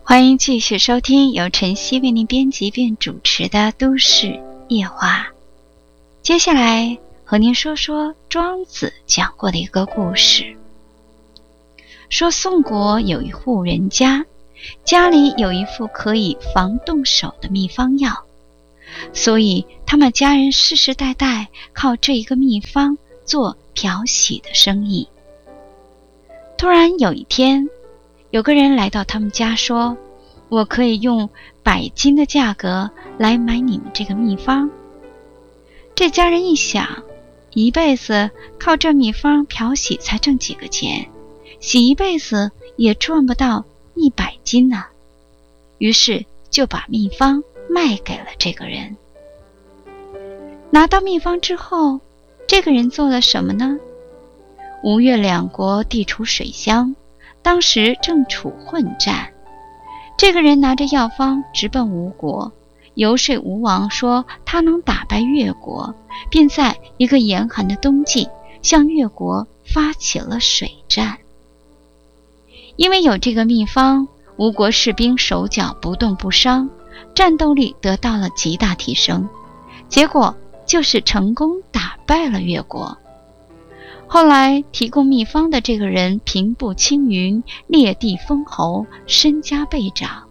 欢迎继续收听由晨曦为您编辑并主持的都市夜话。接下来和您说说庄子讲过的一个故事。说宋国有一户人家，家里有一副可以防冻手的秘方药，所以他们家人世世代代靠这一个秘方做漂洗的生意。突然有一天，有个人来到他们家说，我可以用100斤的价格来买你们这个秘方。这家人一想，一辈子靠这秘方漂洗才挣几个钱，洗一辈子也赚不到100斤呢，于是就把秘方卖给了这个人。拿到秘方之后，这个人做了什么呢？吴越两国地处水乡，当时正处混战。这个人拿着药方直奔吴国，游说吴王说他能打败越国，并在一个严寒的冬季向越国发起了水战。因为有这个秘方，吴国士兵手脚不动不伤，战斗力得到了极大提升，结果就是成功打败了越国。后来提供秘方的这个人平步青云，列地封侯，身家倍涨。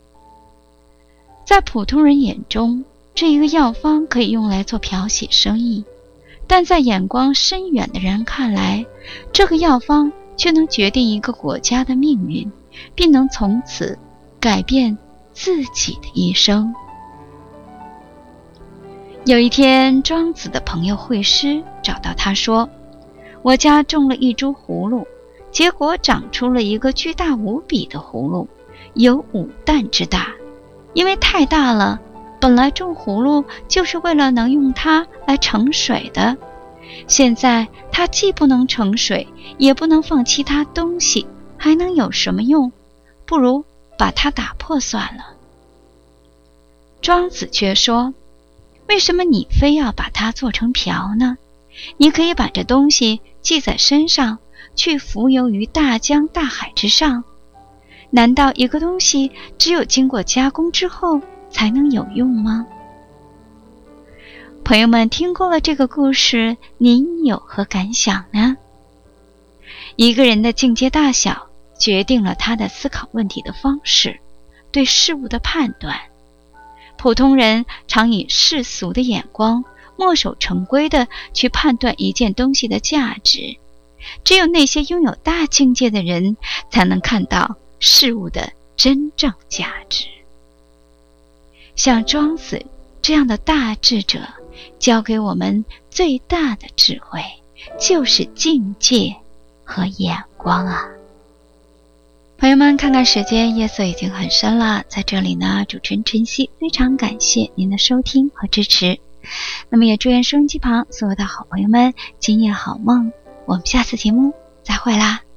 在普通人眼中，这一个药方可以用来做漂洗生意，但在眼光深远的人看来，这个药方却能决定一个国家的命运，并能从此改变自己的一生。有一天，庄子的朋友惠施找到他说，我家种了一株葫芦，结果长出了一个巨大无比的葫芦，有5担之大。因为太大了，本来种葫芦就是为了能用它来盛水的，现在它既不能盛水，也不能放其他东西，还能有什么用？不如把它打破算了。庄子却说，为什么你非要把它做成瓢呢？你可以把这东西系在身上，去浮游于大江大海之上。难道一个东西只有经过加工之后才能有用吗？朋友们，听过了这个故事，您有何感想呢？一个人的境界大小决定了他的思考问题的方式，对事物的判断。普通人常以世俗的眼光，墨守成规地去判断一件东西的价值，只有那些拥有大境界的人才能看到事物的真正价值。像庄子这样的大智者，教给我们最大的智慧，就是境界和眼光啊。朋友们，看看时间，夜色已经很深了，在这里呢，主持人晨曦非常感谢您的收听和支持。那么也祝愿收音机旁所有的好朋友们今夜好梦，我们下次节目再会啦。